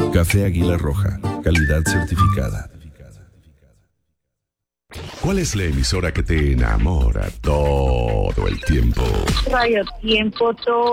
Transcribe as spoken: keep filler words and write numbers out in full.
Café Águila Roja, calidad certificada. ¿Cuál es la emisora que te enamora todo el tiempo? Radio Tiempo, todo.